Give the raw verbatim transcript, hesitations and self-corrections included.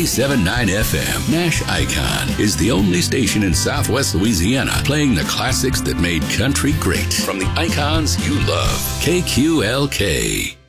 ninety-seven point nine F M. Nash Icon is the only station in Southwest Louisiana playing the classics that made country great. From the icons you love, K Q L K.